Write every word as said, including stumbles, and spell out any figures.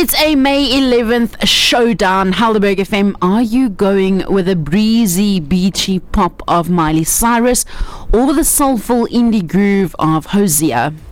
It's a May eleventh showdown. Helderberg F M, are you going with a breezy, beachy pop of Miley Cyrus or the soulful indie groove of Hosea?